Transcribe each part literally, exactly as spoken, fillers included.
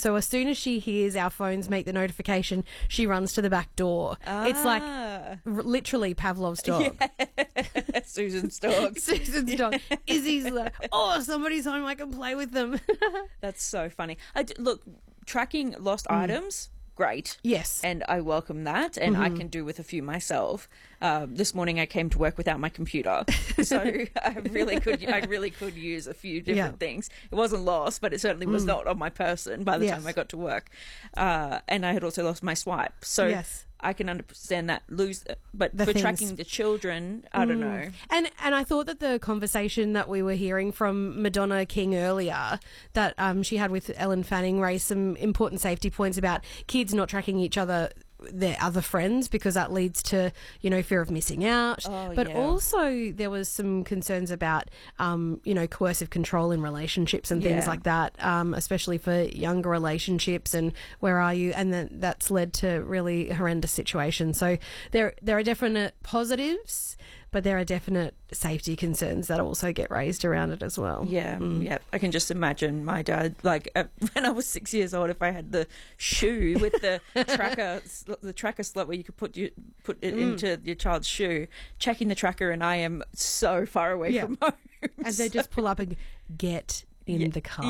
So as soon as she hears our phones make the notification, she runs to the back door. Ah. It's like r- literally Pavlov's dog. Yeah. Susan's dog. Susan's dog. Izzy's like, oh, somebody's home, I can play with them. That's so funny. I d- look, tracking lost mm. items, great. Yes. And I welcome that, and mm-hmm. I can do with a few myself. Um, this morning I came to work without my computer, so I really could I really could use a few different yeah. things. It wasn't lost, but it certainly was mm. not on my person by the yes. time I got to work. Uh, and I had also lost my swipe. So yes. I can understand that lose, but the for things. tracking the children, I don't mm. know. And and I thought that the conversation that we were hearing from Madonna King earlier, that um, she had with Ellen Fanning, raised some important safety points about kids not tracking each other, their other friends, because that leads to, you know, fear of missing out. Oh, but yeah. also there was some concerns about, um, you know, coercive control in relationships and things yeah. like that, um, especially for younger relationships and where are you? And then that's led to really horrendous situations. So there, there are definite positives, but there are definite safety concerns that also get raised around it as well. Yeah, mm. yeah. I can just imagine my dad, like uh, when I was six years old, if I had the shoe with the tracker, the tracker slot where you could put you put it mm. into your child's shoe, checking the tracker, and I am so far away yeah. from home. And so. they just pull up and get in yeah. the car.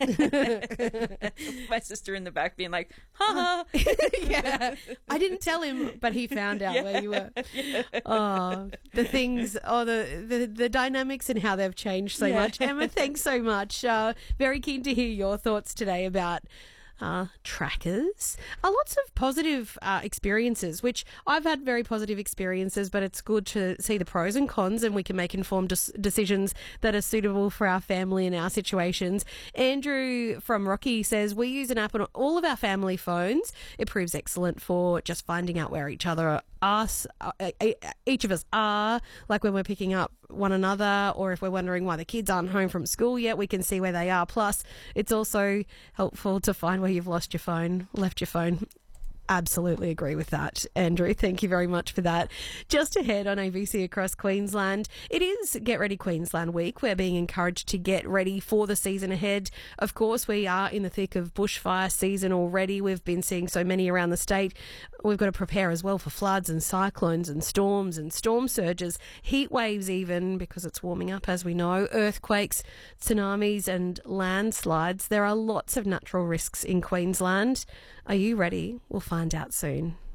Yeah. My sister in the back being like, ha ha. Yeah. I didn't tell him, but he found out yeah. where you were. Yeah. Oh, the things, oh, the, the, the dynamics and how they've changed so yeah. much. Emma, thanks so much. Uh, very keen to hear your thoughts today about Uh, trackers. Uh, lots of positive uh, experiences, which I've had very positive experiences, but it's good to see the pros and cons, and we can make informed des- decisions that are suitable for our family and our situations. Andrew from Rocky says, we use an app on all of our family phones. It proves excellent for just finding out where each other are. Us, uh, each of us are, like when we're picking up one another, or if we're wondering why the kids aren't home from school yet, we can see where they are. Plus, it's also helpful to find where you've lost your phone, left your phone. Absolutely agree with that, Andrew. Thank you very much for that. Just ahead on A B C Across Queensland, it is Get Ready Queensland Week. We're being encouraged to get ready for the season ahead. Of course, we are in the thick of bushfire season already. We've been seeing so many around the state. We've got to prepare as well for floods and cyclones and storms and storm surges, heat waves even, because it's warming up, as we know, earthquakes, tsunamis and landslides. There are lots of natural risks in Queensland. Are you ready? We'll find out soon.